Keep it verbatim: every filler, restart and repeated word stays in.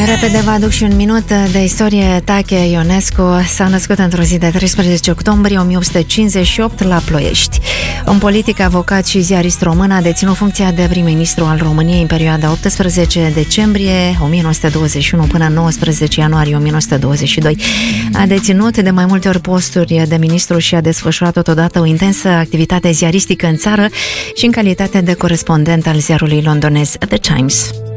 Repede vă aduc și un minut de istorie. Tache Ionescu s-a născut într-o zi de treisprezece octombrie o mie opt sute cincizeci și opt la Ploiești. Un politic, avocat și ziarist român, a deținut funcția de prim-ministru al României în perioada optsprezece decembrie o mie nouă sute douăzeci și unu până nouăsprezece ianuarie o mie nouă sute douăzeci și doi. A deținut de mai multe ori posturi de ministru și a desfășurat totodată o intensă activitate ziaristică în țară și în calitate de corespondent al ziarului londonez The Times.